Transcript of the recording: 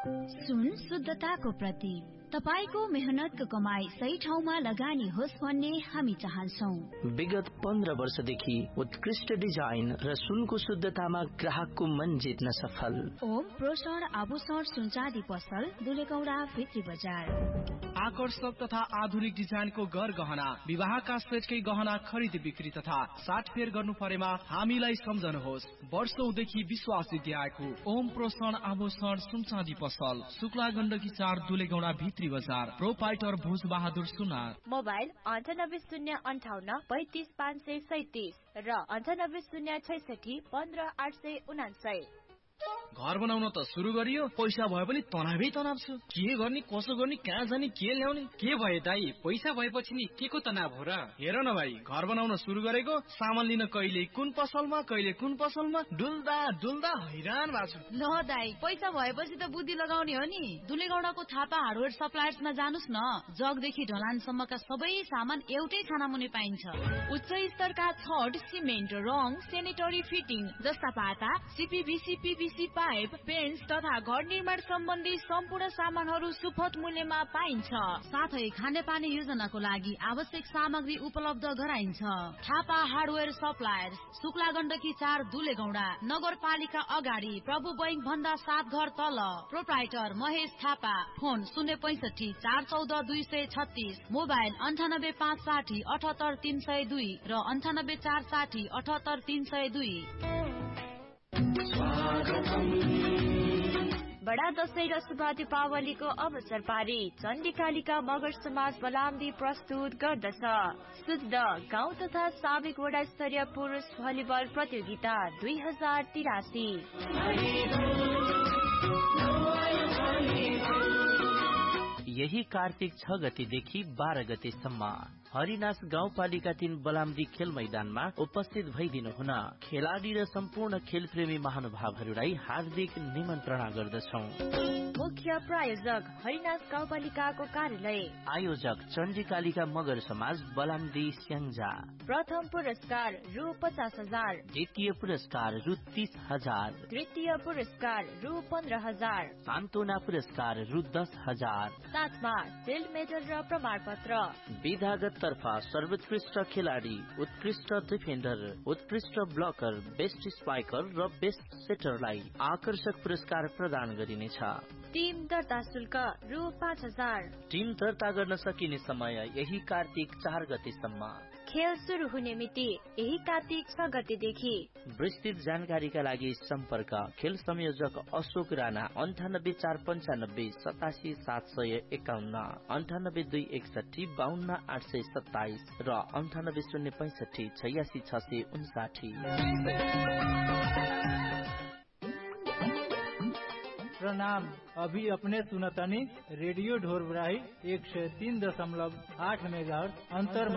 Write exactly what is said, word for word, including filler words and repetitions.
सुन शुद्धताको प्रतीक। तपाईको मेहनतको कमाई सही ठाउँमा लगानी होस् भन्ने हामी चाहन्छौं। विगत पन्ध्र वर्षदेखि उत्कृष्ट डिजाइन र सुनको शुद्धतामा ग्राहकको मन जित्न सफल ओम प्रोषण आभूषण सुनचाँदी पसल दुलेगौडा भित्री बजार। आकर्षक तथा आधुनिक डिजाइनको गर गहना, विवाहका सेटकै गहना खरिद बिक्री तथा साटफेर गर्नु परेमा हामीलाई सम्झनुहोस्। वर्षौंदेखि विश्वास दिएको ओम प्रोषण आभूषण सुनचाँदी पसल, शुक्ला गण्डकी चार दुलेगौडा भित्री बजार। प्रोपाइटर भोज बहादुर सुनार। मोबाइल अन्ठानब्बे शून्य अन्ठाउन्न पैंतिस पाँच सय सैतिस र अन्ठानब्बे शून्य छैसठी पन्ध्र आठ सय उनासय। घर बनाउन त सुरु गरियो, पैसा भए पनि तनावै तनाव छ। के गर्ने, कसो गर्ने, कहाँ जाने, के ल्याउने। के भयो दाई, पैसा भएपछि नि के को तनाव हो र? हेर न भाइ, घर बनाउन सुरु गरेको, सामान लिन कहिले कुन पसलमा कहिले कुन पसलमा डुल्दा डुल्दा हैरान भएको छु। ल दाई, पैसा भएपछि त बुद्धि लगाउने हो नि। दुलेगौडाको थापा हार्डवेयर सप्लायर्समा जानुस् न। जगदेखि ढलानसम्मका सबै सामान एउटै छाना मुनि पाइन्छ। उच्च स्तरका छड, सिमेन्ट, रङ, सेनेटरी फिटिङ जस्ता पाता, सीपीभीसी, पीवीसी पाइप, पेन्ट्स तथा घर निर्माण सम्बन्धी सम्पूर्ण सामानहरू सुपथ मूल्यमा पाइन्छ। साथै खानेपानी योजनाको लागि आवश्यक सामग्री उपलब्ध गराइन्छ। थापा हार्डवेयर सप्लायर्स, शुक्ला गण्डकी चार दुलेगौडा, नगरपालिका अगाडि, प्रभु बैंक भन्दा सात घर तल। प्रोप्राइटर महेश थापा। फोन शून्य पैंसठी चार चौध दुई सय छत्तीस। मोबाइल अन्ठानब्बे पाँच साठी अठहत्तर तीन सय दुई र अन्ठानब्बे चार साठी अठहत्तर तीन सय दुई। बडा दशैं र शुभ दीपावलीको अवसर पारी चण्डीकालिका मगर समाज बलामदी प्रस्तुत गर्दछ शुद्ध गाउँ तथा साबिक वडा स्तरीय पुरुष भलिबल प्रतियोगिता दुई हजार तिरासी। यही कार्तिक छ गतेदेखि बाह्र गतेसम्म हरिनास गाउँपालिका तीन बलामदी खेल मैदानमा उपस्थित भइदिनु हुन खेलाडी र सम्पूर्ण खेलप्रेमी महानुभावहरूलाई हार्दिक निमन्त्रणा गर्दछौं। मुख्य प्रायोजक हरिनास गाउँपालिकाको कार्यालय। आयोजक चण्डीकालिका मगर समाज बलामदी स्याङ्जा। प्रथम पुरस्कार रु पचास हजार, द्वितीय पुरस्कार रु तीस हजार, तृतीय पुरस्कार रु पन्ध्र हजार, सान्त्वना पुरस्कार रु दस हजार, साथमा सिल्ड मेडल र प्रमाण पत्र। विधागत तर्फ सर्वोत्कृष्ट खेलाडी, उत्कृष्ट डिफेन्डर, उत्कृष्ट ब्लकर, बेस्ट स्पाइकर र बेस्ट सेटरलाई आकर्षक पुरस्कार प्रदान गरिनेछ। टिम दर्ता शुल्क रु पाँच हजार। टिम दर्ता गर्न सकिने समय यही कार्तिक चार गतेसम्म। खेल शुरू हुने मिति यही कार्तिक छ गतेदेखि। विस्तृत जानकारीका लागि सम्पर्क खेल संयोजक अशोक राणा अन्ठानब्बे चार पञ्चानब्बे सतासी सात सय एकाउन्न, अन्ठानब्बे दुई एकसठी बाहन्न आठ सय सत्ताइस र अन्ठानब्बे शून्य पैंसठी छयासी छ सय उन्साठी। प्रणाम। अभी अपने सुनतनी रेडियो ढोरबराही एक सौ तीन दशमलव आठ मेगाहर्ट्ज अंतर